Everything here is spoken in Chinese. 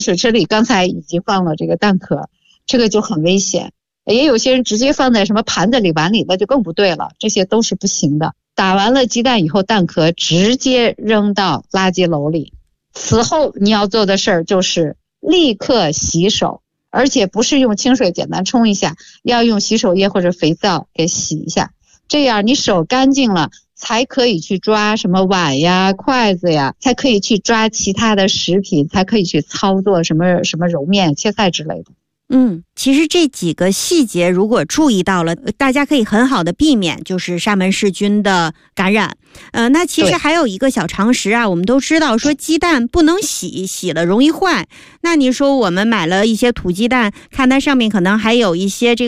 水池里刚才已经放了这个蛋壳，这个就很危险。也有些人直接放在什么盘子里碗里，那就更不对了，这些都是不行的。打完了鸡蛋以后，蛋壳直接扔到垃圾篓里。此后你要做的事儿就是立刻洗手，而且不是用清水简单冲一下，要用洗手液或者肥皂给洗一下，这样你手干净了才可以去抓什么碗呀筷子呀，才可以去抓其他的食品，才可以去操作什么揉面切菜之类的。 其实这几个细节如果注意到了，大家可以很好的避免就是沙门氏菌的感染。那其实还有一个小常识啊，我们都知道说鸡蛋不能洗，洗了容易坏。那你说我们买了一些土鸡蛋，看它上面可能还有一些这个